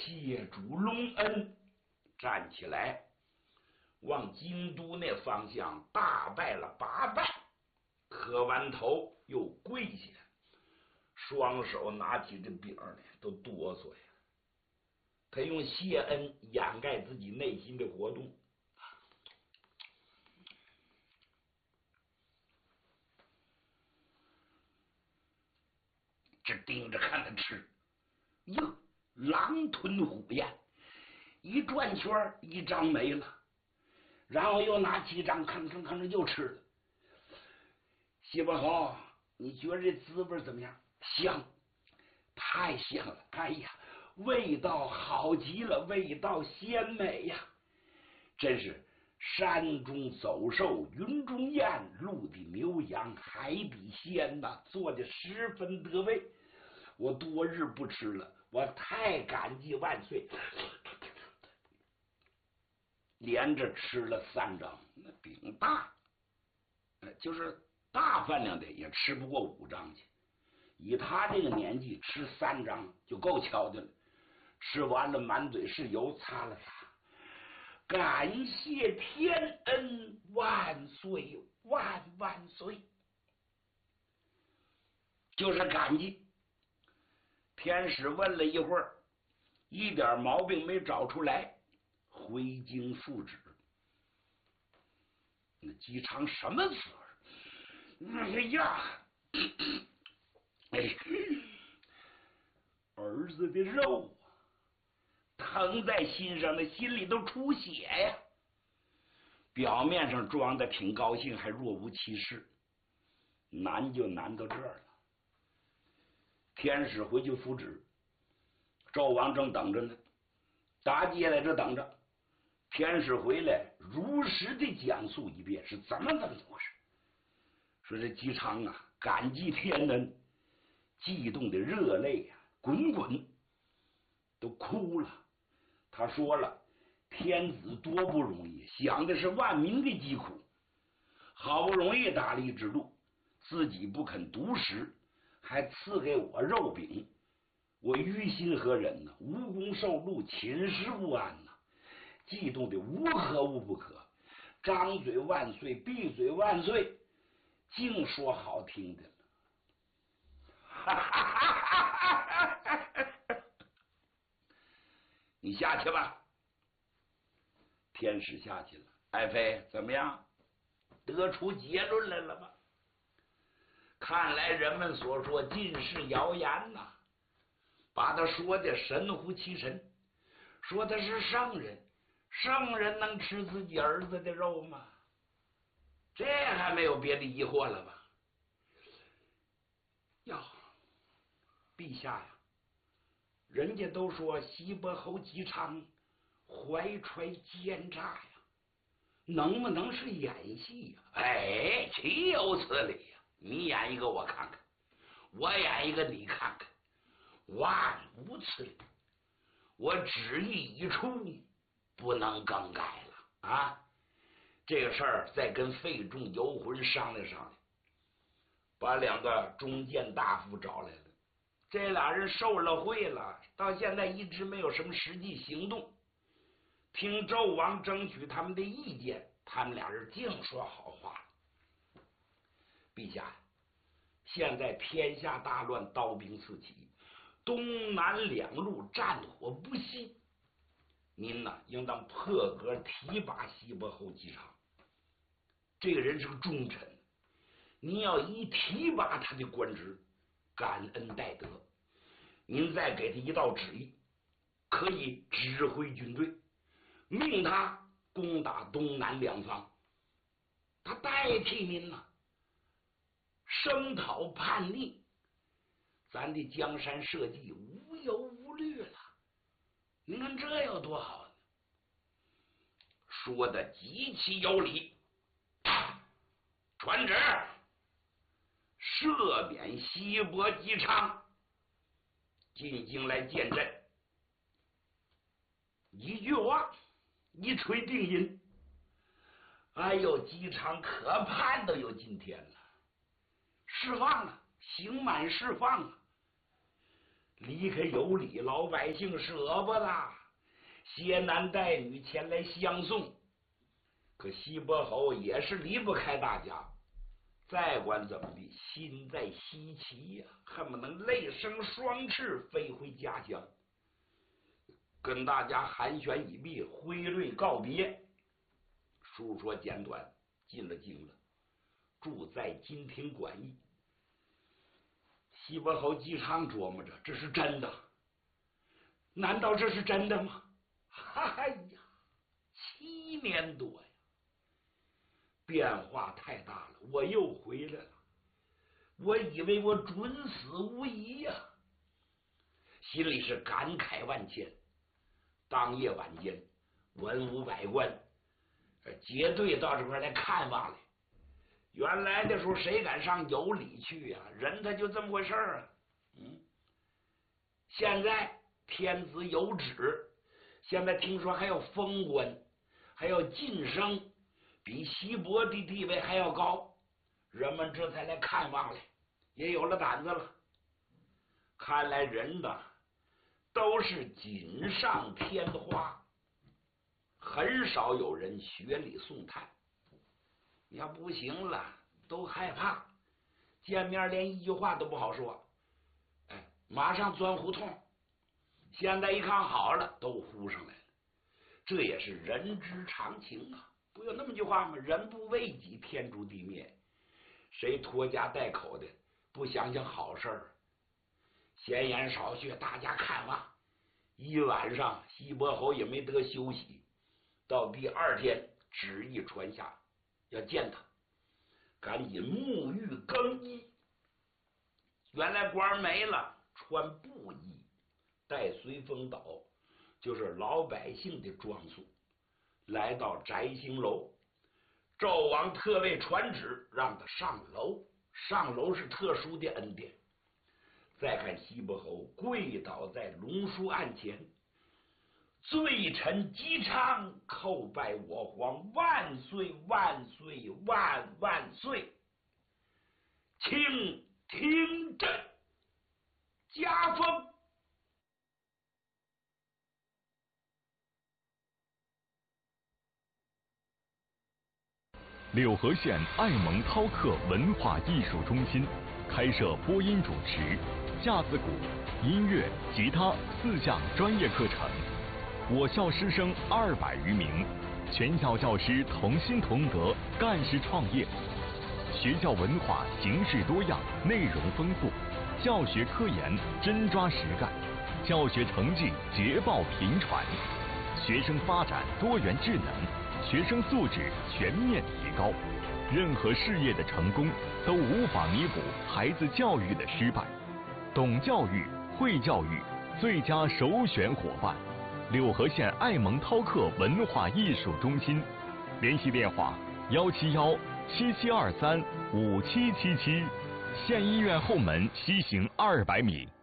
谢主隆恩，站起来，往京都那方向大拜了8拜，磕完头又跪下，双手拿起这柄呢，都哆嗦呀。他用谢恩掩盖自己内心的活动。这盯着看他吃，哟，狼吞虎咽，一转圈一张没了，然后又拿起一张，吭吭吭又吃了。西伯侯，你觉得这滋味怎么样？香，太香了！哎呀，味道好极了，味道鲜美呀！真是山中走兽，云中雁，陆地牛羊，海底鲜呐，做的十分得味。我多日不吃了，我太感激万岁。连着吃了3张，那饼大，就是大饭量的也吃不过5张去。以他这个年纪，吃3张就够瞧的了。吃完了，满嘴是油，擦了擦，感谢天恩，万岁万万岁，就是感激。天使问了一会儿，一点毛病没找出来，回京复旨。那姬昌什么词儿？哎呀，儿子的肉疼在心上，那心里都出血呀。表面上装的挺高兴，还若无其事，难就难到这儿了。天使回去复旨，纣王正等着呢，妲己也在这等着。天使回来，如实的讲述一遍是怎么回事。说这姬昌啊，感激天恩，激动的热泪啊滚滚，都哭了。他说了，天子多不容易，想的是万民的疾苦，好不容易打了一支路，自己不肯独食，还赐给我肉饼，我于心何忍呢？无功受禄，寝食不安呐！激动的无可无不可，张嘴万岁，闭嘴万岁，净说好听的了。你下去吧。天使下去了。爱妃怎么样？得出结论来了吧？看来人们所说尽是谣言呐，把他说的神乎其神，说他是圣人，圣人能吃自己儿子的肉吗？这还没有别的疑惑了吧？呀，陛下呀，人家都说西伯侯姬昌怀揣奸诈呀，能不能是演戏呀？哎，岂有此理呀！你演一个我看看，我演一个你看看，万无此理。我旨意已出，不能更改了啊！这个事儿再跟费仲游魂商量商量，把2个中监大夫找来了。这俩人受了贿了，到现在一直没有什么实际行动。听纣王争取他们的意见，他们俩人净说好话了。陛下，现在天下大乱，刀兵四起，东南2路战火不息，您呢应当破格提拔西伯侯姬昌。这个人是个忠臣，您要一提拔他的官职，感恩戴德。您再给他一道旨意，可以指挥军队，命他攻打东南2方，他代替您呢，声讨叛逆，咱的江山社稷无忧无虑了。您看这有多好呢？说的极其有理。传旨，赦免西伯姬昌进京来见朕。一句话，一锤定音。哎呦，姬昌可盼都有今天了，释放了，刑满释放了。 离开有理，老百姓舍不得，携男带女前来相送。可西伯侯也是离不开大家，再管怎么地，心在西岐呀，恨不能泪生双翅飞回家乡。跟大家寒暄一毕，挥泪告别，述说简短，进了京了，住在金庭馆驿。西伯侯姬昌琢磨着，这是真的？难道这是真的吗？哎呀，7年多呀，变化太大了，我又回来了。我以为我准死无疑呀，心里是感慨万千。当夜晚间，文武百官结队到这块来看望来。原来的时候，谁敢上有里去呀？人他就这么回事啊。现在天子有旨，现在听说还要封官，还要晋升，比西伯的地位还要高，人们这才来看望来，也有了胆子了。看来人的都是锦上添花，很少有人学礼送炭。你要不行了，都害怕，见面连一句话都不好说，马上钻胡同。现在一看好了，都呼上来了，这也是人之常情啊。不有那么句话吗？人不为己，天诛地灭。谁拖家带口的，不想想好事儿？闲言少叙，大家看望。一晚上，西伯侯也没得休息。到第2天，旨意传下，要见他，赶紧沐浴更衣。原来官没了，穿布衣，戴随风斗，就是老百姓的装束。来到摘星楼，纣王特为传旨，让他上楼。上楼是特殊的恩典。再看西伯侯跪倒在龙书案前，罪臣姬昌叩拜我皇万岁万岁万万岁，请听朕加封。 柳河县爱蒙饕客文化艺术中心开设播音主持、架子鼓、音乐、吉他4项专业课程。我校师生200余名，全校教师同心同德，干事创业。学校文化形式多样，内容丰富，教学科研真抓实干，教学成绩捷报频传，学生发展多元智能，学生素质全面提高。任何事业的成功都无法弥补孩子教育的失败。懂教育、会教育，最佳首选伙伴。柳河县爱蒙饕客文化艺术中心，联系电话171-7723-5777，县医院后门西行200米。